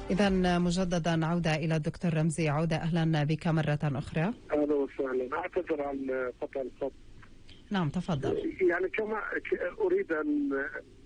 إذا مجددا عودة إلى الدكتور رمزي. عودة، أهلا بك مرة أخرى. أهلا وسهلا، أعتذر عن قطع الخط. نعم تفضل. يعني كما أريد أن